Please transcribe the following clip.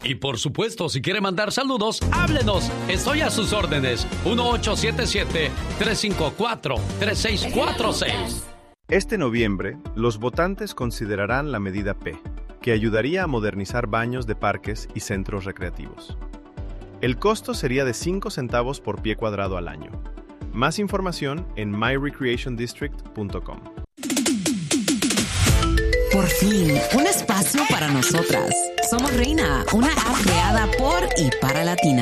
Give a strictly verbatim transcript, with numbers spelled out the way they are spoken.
Y por supuesto, si quiere mandar saludos, háblenos. Estoy a sus órdenes. uno ocho siete siete, tres cinco cuatro, tres seis cuatro seis. Este noviembre, los votantes considerarán la medida P, que ayudaría a modernizar baños de parques y centros recreativos. El costo sería de cinco centavos por pie cuadrado al año. Más información en my recreation district punto com. Por fin, un espacio para nosotras. Somos Reina, una app creada por y para latinas.